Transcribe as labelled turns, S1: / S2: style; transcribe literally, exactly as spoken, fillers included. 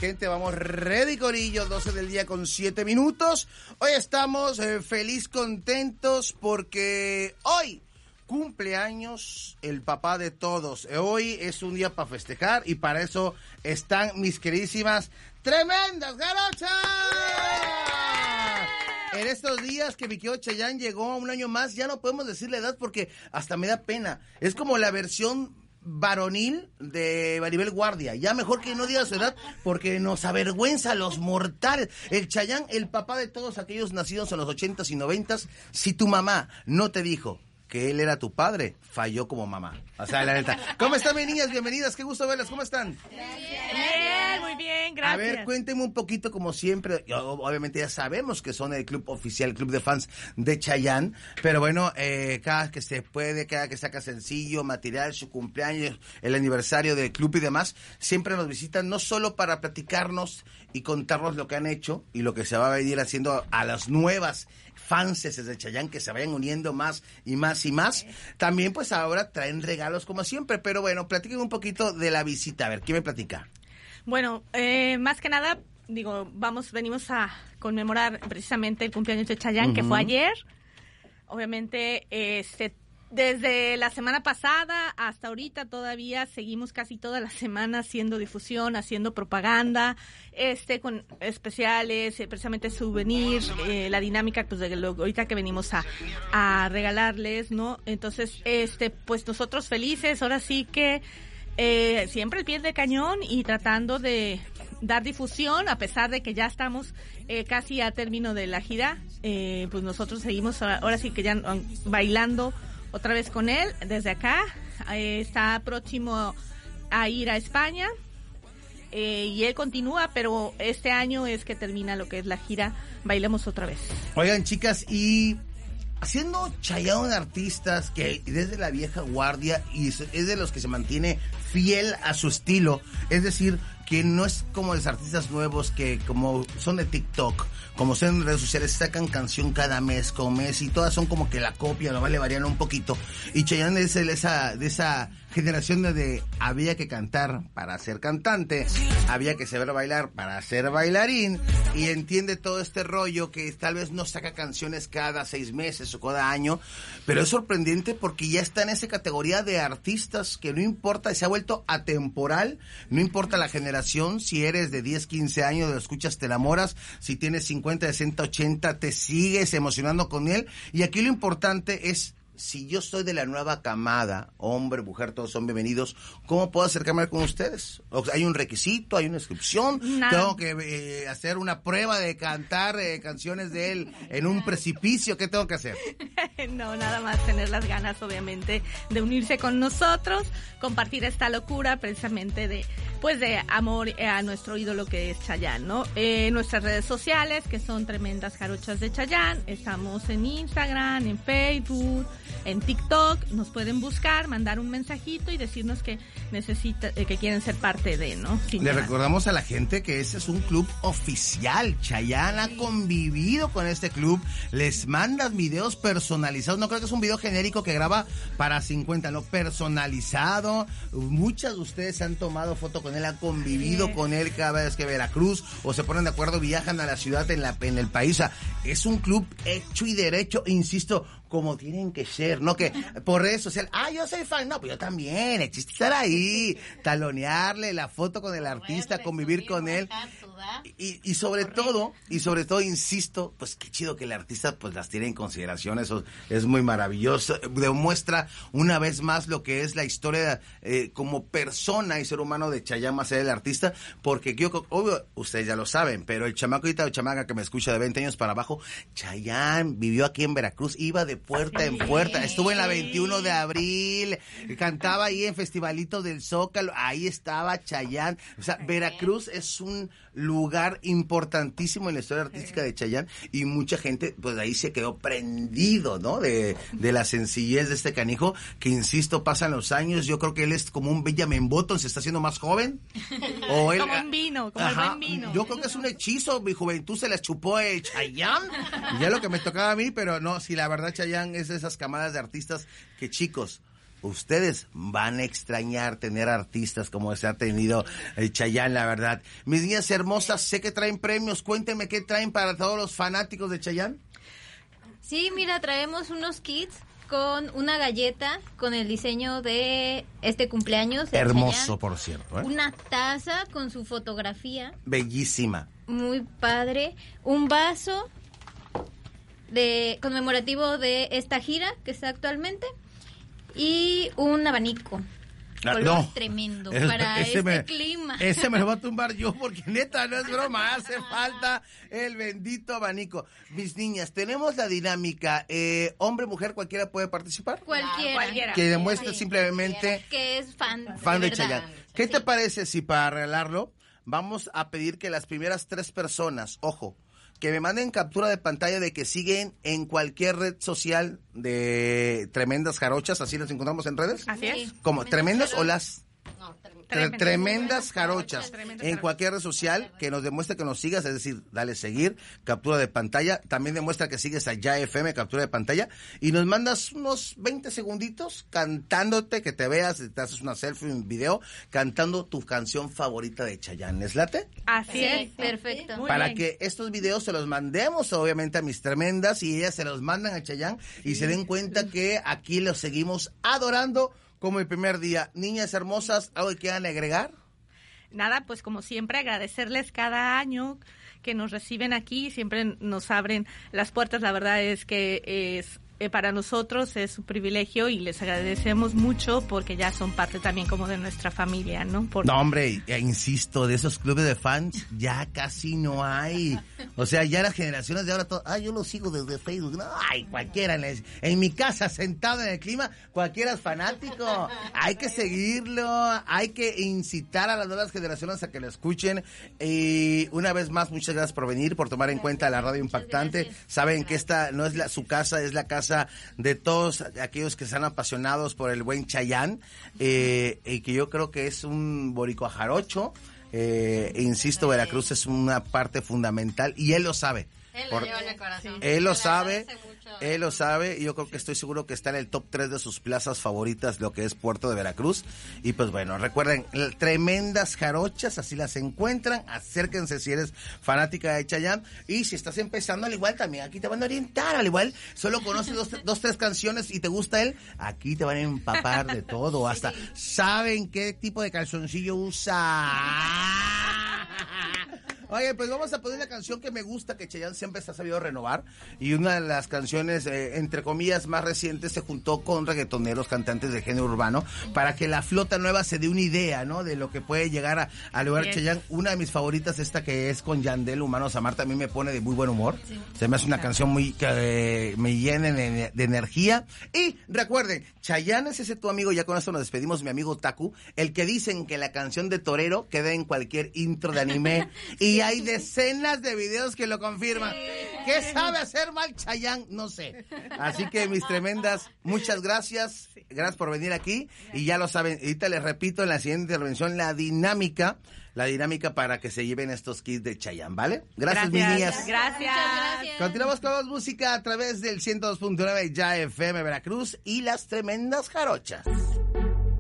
S1: gente, vamos ready, corillo, doce del día con siete minutos. Hoy estamos eh, feliz, contentos, porque hoy cumpleaños el papá de todos. Hoy es un día para festejar y para eso están mis queridísimas tremendas jarochas. En estos días que mi querido Chayanne llegó a un año más, ya no podemos decir la edad porque hasta me da pena. Es como la versión varonil de Maribel Guardia. Ya mejor que no diga su edad porque nos avergüenza a los mortales. El Chayanne, el papá de todos aquellos nacidos en los ochentas y noventas. Si tu mamá no te dijo que él era tu padre, falló como mamá. O sea, la neta. ¿Cómo están, mis niñas? Bienvenidas, qué gusto verlas. ¿Cómo están?
S2: Bien, muy bien, gracias.
S1: A ver, cuéntenme un poquito, como siempre. Obviamente ya sabemos que son el club oficial, el club de fans de Chayanne, pero bueno, eh, cada que se puede, cada que saca sencillo, material, su cumpleaños, el aniversario del club y demás, siempre nos visitan, no solo para platicarnos y contarnos lo que han hecho y lo que se va a venir haciendo a las nuevas fanses de Chayanne, que se vayan uniendo más y más y más. También pues ahora traen regalos como siempre, pero bueno, platiquen un poquito de la visita. A ver, ¿quién me platica?
S2: Bueno, eh, más que nada, digo, vamos, venimos a conmemorar precisamente el cumpleaños de Chayanne, uh-huh. que fue ayer. Obviamente, este, desde la semana pasada hasta ahorita todavía seguimos casi toda la semana haciendo difusión, haciendo propaganda, este, con especiales, eh, precisamente souvenirs, eh, la dinámica, pues, de lo, ahorita que venimos a, a regalarles, ¿no? Entonces, este, pues nosotros felices, ahora sí que, eh, siempre el pie de cañón y tratando de dar difusión, a pesar de que ya estamos eh, casi a término de la gira, eh, pues nosotros seguimos ahora, ahora sí que ya um, bailando otra vez con él, desde acá. Eh, está próximo a ir a España, eh, y él continúa, pero este año es que termina lo que es la gira Bailemos Otra Vez.
S1: Oigan, chicas, y haciendo Chayanne artistas que desde la vieja guardia y es de los que se mantiene fiel a su estilo, es decir, que no es como los artistas nuevos que como son de TikTok, como son en redes sociales, sacan canción cada mes, con mes, y todas son como que la copia, nomás le varían un poquito. Y Chayanne es de esa, de esa generación donde había que cantar para ser cantante, había que saber bailar para ser bailarín, y entiende todo este rollo que tal vez no saca canciones cada seis meses o cada año, pero es sorprendente porque ya está en esa categoría de artistas que no importa, se ha vuelto atemporal, no importa la generación. Si eres de diez, quince años, lo escuchas, te enamoras. Si tienes cincuenta, sesenta, ochenta, te sigues emocionando con él. Y aquí lo importante es, si yo soy de la nueva camada, hombre, mujer, todos son bienvenidos, ¿cómo puedo acercarme con ustedes? O sea, ¿hay un requisito? ¿Hay una inscripción? No. ¿Tengo que eh, hacer una prueba de cantar eh, canciones de él en un precipicio? ¿Qué tengo que hacer?
S2: No, nada más tener las ganas, obviamente, de unirse con nosotros, compartir esta locura precisamente de, pues, de amor a nuestro ídolo que es Chayanne, ¿no? Eh, nuestras redes sociales, que son Tremendas Jarochas de Chayanne, estamos en Instagram, en Facebook, en TikTok, nos pueden buscar, mandar un mensajito y decirnos que necesita, eh, que quieren ser parte de, ¿no? Sin
S1: Le
S2: nada.
S1: Recordamos a la gente que ese es un club oficial. Chayanne ha convivido con este club, les mandas videos personalizados, no creo que es un video genérico que graba para cincuenta, no, personalizado. Muchas de ustedes han tomado foto con él, han convivido sí. con él cada vez que Veracruz, o se ponen de acuerdo, viajan a la ciudad en la en el país. O sea, es un club hecho y derecho, insisto, como tienen que ser, no que por redes sociales, ah, yo soy fan, no, pues yo también, existe estar ahí, talonearle la foto con el artista, convivir con él, y, y sobre todo, y sobre todo, insisto, pues qué chido que el artista pues las tiene en consideración, eso es muy maravilloso, demuestra una vez más lo que es la historia eh, como persona y ser humano de Chayanne más allá del artista, porque yo, obvio, ustedes ya lo saben, pero el chamacoita o chamaca que me escucha de veinte años para abajo, Chayanne vivió aquí en Veracruz, iba de puerta en puerta, estuvo en la veintiuno de abril, cantaba ahí en Festivalito del Zócalo, ahí estaba Chayanne. O sea, Veracruz es un lugar importantísimo en la historia artística de Chayanne y mucha gente pues ahí se quedó prendido, ¿no? De, de la sencillez de este canijo, que insisto, pasan los años, yo creo que él es como un Benjamin Button, se está haciendo más joven.
S2: O él, como un vino, como ajá, el buen vino.
S1: Yo creo que es un hechizo, mi juventud se la chupó el Chayanne, y ya lo que me tocaba a mí, pero no, si la verdad Chayanne es de esas camadas de artistas que, chicos, ustedes van a extrañar tener artistas como se ha tenido el Chayanne, la verdad. Mis niñas hermosas, sé que traen premios. Cuéntenme qué traen para todos los fanáticos de Chayanne.
S3: Sí, mira, traemos unos kits con una galleta con el diseño de este cumpleaños.
S1: Hermoso,
S3: Chayanne.
S1: por cierto. ¿eh?
S3: Una taza con su fotografía.
S1: Bellísima.
S3: Muy padre. Un vaso de conmemorativo de esta gira que está actualmente. Y un abanico.
S1: Ah,
S3: Color
S1: no.
S3: tremendo
S1: Es-
S3: para
S1: ese
S3: este
S1: me-
S3: clima.
S1: Ese me lo va a tumbar yo porque neta no es broma, hace falta el bendito abanico. Mis niñas, tenemos la dinámica, eh, hombre, mujer, cualquiera puede participar.
S3: Cualquiera.
S2: Cualquiera.
S1: Que demuestre
S3: Sí.
S1: simplemente
S3: Que es fan.
S1: fan de,
S3: verdad.
S1: Chayanne. ¿Qué te
S3: Sí.
S1: parece si para arreglarlo vamos a pedir que las primeras tres personas, ojo, que me manden captura de pantalla de que siguen en cualquier red social de Tremendas Jarochas, así las encontramos en redes?
S2: Así es.
S3: Sí.
S1: ¿Como tremendas o las?
S4: No, tremendo.
S1: Tre-
S2: Tremendas.
S1: tremendas jarochas
S2: Tremendas
S1: en
S2: jarochas.
S1: cualquier red social que nos demuestre que nos sigas, es decir, dale seguir, captura de pantalla, también demuestra que sigues a Ya F M, captura de pantalla, y nos mandas unos veinte segunditos cantándote, que te veas, te haces una selfie, un video, cantando tu canción favorita de Chayanne. ¿Les late?
S2: Así
S3: Sí,
S2: es.
S3: perfecto.
S2: Muy
S1: Para
S2: bien.
S1: que estos videos se los mandemos obviamente a mis tremendas y ellas se los mandan a Chayanne y se den cuenta que aquí los seguimos adorando como el primer día. Niñas hermosas, ¿algo que quieran agregar?
S2: Nada, pues como siempre agradecerles cada año que nos reciben aquí, siempre nos abren las puertas. La verdad es que es eh, para nosotros es un privilegio y les agradecemos mucho porque ya son parte también como de nuestra familia, ¿no? Por...
S1: No, hombre, ya insisto, de esos clubes de fans ya casi no hay. O sea, ya las generaciones de ahora, todo, ah, yo lo sigo desde Facebook. No, ay, cualquiera. En, el- en mi casa, sentado en el clima, cualquiera es fanático. Hay que seguirlo, hay que incitar a las nuevas generaciones a que lo escuchen. Y una vez más, muchas gracias por venir, por tomar en cuenta la radio impactante. Saben que esta no es la, su casa, es la casa de todos aquellos que están apasionados por el buen Chayanne, eh, y que yo creo que es un boricua jarocho. Eh, e insisto, Veracruz es una parte fundamental y él lo sabe.
S4: Él
S1: Por-
S4: lo lleva en el corazón.
S1: Él lo
S4: Le
S1: sabe,
S4: agradece mucho.
S1: él lo sabe, y yo creo que estoy seguro que está en el top tres de sus plazas favoritas, lo que es Puerto de Veracruz. Y pues bueno, recuerden, l- tremendas jarochas, así las encuentran, acérquense si eres fanática de Chayanne, y si estás empezando, al igual también, aquí te van a orientar, al igual, solo conoces dos, dos, tres canciones y te gusta él, aquí te van a empapar de todo, hasta saben qué tipo de calzoncillo usa. Oye, pues vamos a poner la canción que me gusta, que Chayanne siempre se ha sabido renovar. Y una de las canciones, eh, entre comillas, más recientes, se juntó con reggaetoneros, cantantes de género urbano, para que la flota nueva se dé una idea, ¿no? De lo que puede llegar a, a lograr
S2: Bien.
S1: Chayanne. Una de mis favoritas, esta que es con Yandel, Humanos Amar, también me pone de muy buen humor. Se me hace una canción muy que eh, me llena de, de energía. Y recuerden, Chayanne es ese tu amigo, ya con esto nos despedimos, mi amigo Taku, el que dicen que la canción de Torero queda en cualquier intro de anime. Y hay decenas de videos que lo confirman. ¿Qué sabe hacer mal Chayanne? No sé. Así que mis tremendas, muchas gracias. Gracias por venir aquí. Y ya lo saben, ahorita les repito en la siguiente intervención la dinámica, la dinámica para que se lleven estos kits de Chayanne, ¿vale? Gracias, mis niñas.
S2: Gracias.
S3: Muchas gracias.
S1: Continuamos con más música a través del ciento dos punto nueve Ya F M Veracruz y las tremendas jarochas.